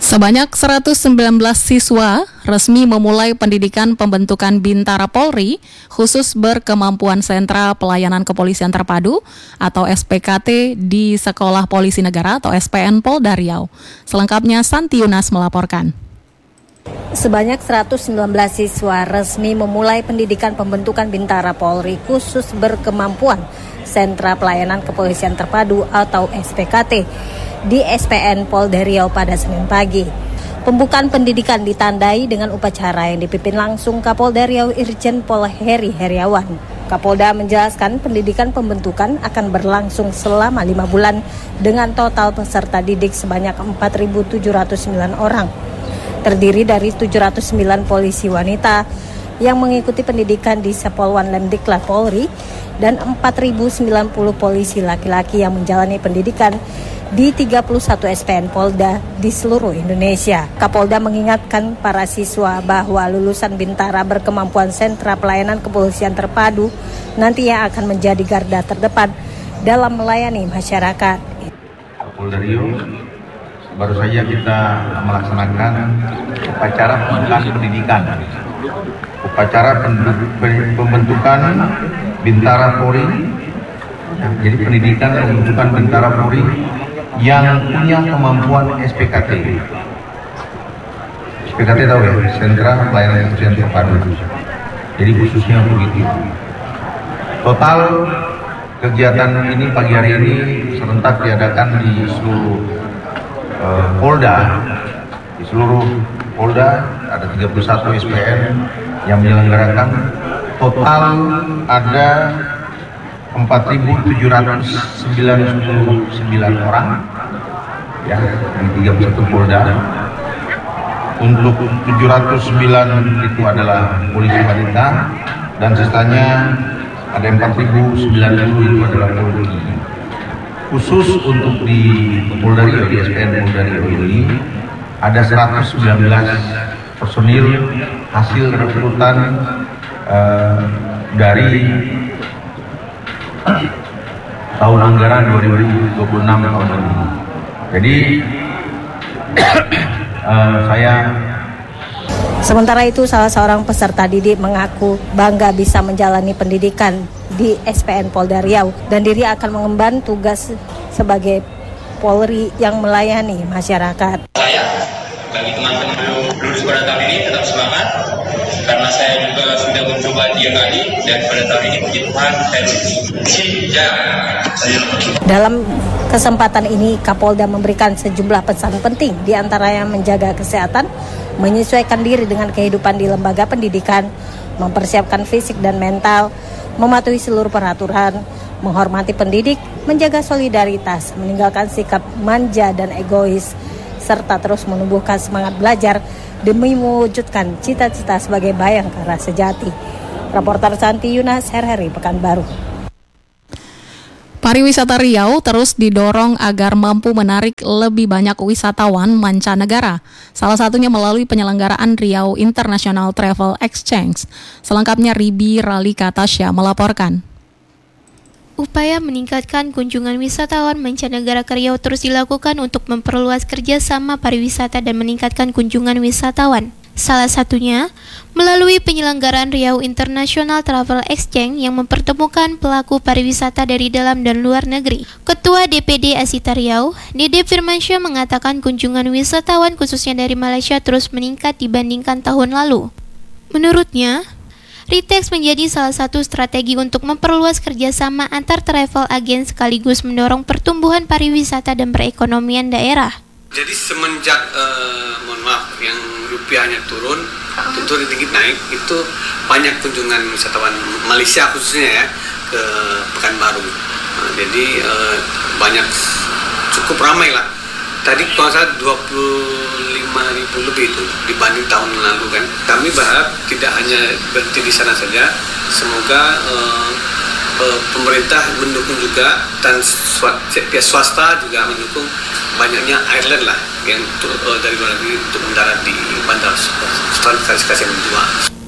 Sebanyak 119 siswa resmi memulai pendidikan pembentukan Bintara Polri khusus berkemampuan Sentra Pelayanan Kepolisian Terpadu atau SPKT di Sekolah Polisi Negara atau SPN Polda Riau. Selengkapnya Santi Yunas melaporkan. Sebanyak 119 siswa resmi memulai pendidikan pembentukan Bintara Polri khusus berkemampuan Sentra Pelayanan Kepolisian Terpadu atau SPKT di SPN Polda Riau pada Senin pagi. Pembukaan pendidikan ditandai dengan upacara yang dipimpin langsung Kapolda Riau Irjen Pol Heri Heriawan. Kapolda menjelaskan pendidikan pembentukan akan berlangsung selama 5 bulan dengan total peserta didik sebanyak 4.709 orang. Terdiri dari 709 polisi wanita yang mengikuti pendidikan di Sepolwan Lemdiklat Polri dan 4.090 polisi laki-laki yang menjalani pendidikan di 31 SPN Polda di seluruh Indonesia. Kapolda mengingatkan para siswa bahwa lulusan Bintara berkemampuan Sentra Pelayanan Kepolisian Terpadu nantinya akan menjadi garda terdepan dalam melayani masyarakat. Polda Riau baru saja kita melaksanakan upacara pembukaan pendidikan, upacara pembentukan Bintara Polri. Jadi pendidikan pembentukan Bintara Polri yang punya kemampuan SPKT. SPKT tahu ya, Sentra Pelayanan Kepolisian Terpadu. Jadi khususnya begitu. Total kegiatan ini pagi hari ini serentak diadakan di seluruh Polda. Di seluruh Polda ada 31 SPN yang menyelenggarakan. Total ada 4.799 orang ya di 31 Polda. Untuk 709 itu adalah polisi wanita dan sisanya ada 4.090 itu adalah polisi. Khusus untuk di Polda Riau, di SPN Polda Riau ini ada 119 personil hasil rekrutan dari tahun anggaran 2026 tahun ini. Jadi Sementara itu, salah seorang peserta didik mengaku bangga bisa menjalani pendidikan di SPN Polda Riau dan diri akan mengemban tugas sebagai Polri yang melayani masyarakat. Saya, bagi teman-teman lulus pada tahun ini tetap semangat karena saya juga sudah mencoba 3 kali dan pada tahun ini puji Tuhan saya Dalam kesempatan ini, Kapolda memberikan sejumlah pesan penting, di antaranya menjaga kesehatan, menyesuaikan diri dengan kehidupan di lembaga pendidikan, mempersiapkan fisik dan mental, mematuhi seluruh peraturan, menghormati pendidik, menjaga solidaritas, meninggalkan sikap manja dan egois, serta terus menumbuhkan semangat belajar demi mewujudkan cita-cita sebagai bayangkara sejati. Reporter Santi Yunas, RRI Pekanbaru. Pariwisata Riau terus didorong agar mampu menarik lebih banyak wisatawan mancanegara, salah satunya melalui penyelenggaraan Riau International Travel Exchange. Selengkapnya Ribi Ralika Tasya melaporkan. Upaya meningkatkan kunjungan wisatawan mancanegara ke Riau terus dilakukan untuk memperluas kerjasama pariwisata dan meningkatkan kunjungan wisatawan. Salah satunya melalui penyelenggaraan Riau International Travel Exchange yang mempertemukan pelaku pariwisata dari dalam dan luar negeri. Ketua DPD Asita Riau, Dede Firmansyah mengatakan kunjungan wisatawan khususnya dari Malaysia terus meningkat dibandingkan tahun lalu. Menurutnya, Ritex menjadi salah satu strategi untuk memperluas kerjasama antar travel agen sekaligus mendorong pertumbuhan pariwisata dan perekonomian daerah. Jadi semenjak yang rupiahnya turun, tentu ringgit naik, itu banyak kunjungan wisatawan Malaysia khususnya ya ke Pekanbaru. Jadi banyak, cukup ramai lah. Tadi kalau saya 25.000 lebih itu dibanding tahun lalu kan. Kami berharap tidak hanya berhenti di sana saja. Semoga pemerintah mendukung juga dan pihak swasta juga mendukung banyaknya airline lah yang dari luar negeri untuk mendarat di Bandar Sultan Syarifudin II.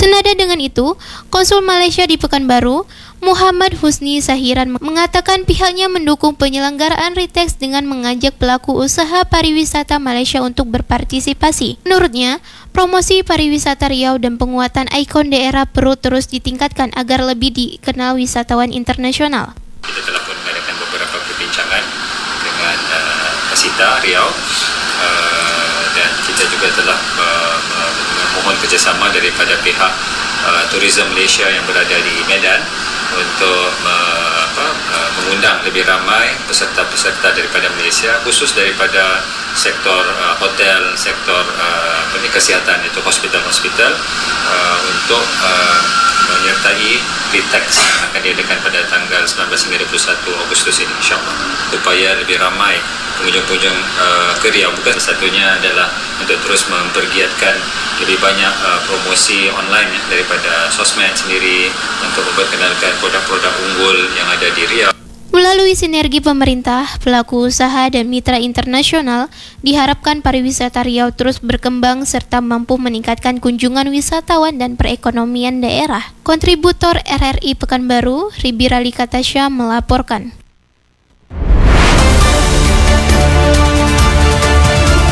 Senada dengan itu, Konsul Malaysia di Pekanbaru, Muhammad Husni Sahiran mengatakan pihaknya mendukung penyelenggaraan Ritex dengan mengajak pelaku usaha pariwisata Malaysia untuk berpartisipasi. Menurutnya, promosi pariwisata Riau dan penguatan ikon daerah perlu terus ditingkatkan agar lebih dikenal wisatawan internasional. Kita telah pun mengadakan beberapa perbincangan dengan Asita Riau dan kita juga telah memohon kerjasama daripada pihak Tourism Malaysia yang berada di Medan untuk mengundang lebih ramai peserta-peserta daripada Malaysia, khusus daripada sektor hotel, sektor kesihatan, itu hospital-hospital, untuk menyertai Ritex yang akan diadakan pada tanggal 19 hingga 21 Agustus ini, insyaAllah, supaya lebih ramai pengunjung-pengunjung ke Riau. Bukan satunya adalah untuk terus mempergiatkan lebih banyak promosi online daripada sosmed sendiri untuk memperkenalkan produk-produk unggul yang ada di Riau. Melalui sinergi pemerintah, pelaku usaha dan mitra internasional, diharapkan pariwisata Riau terus berkembang serta mampu meningkatkan kunjungan wisatawan dan perekonomian daerah. Kontributor RRI Pekanbaru, Ribi Ralika Tasya melaporkan.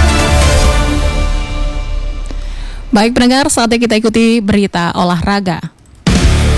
Baik pendengar, saatnya kita ikuti berita olahraga.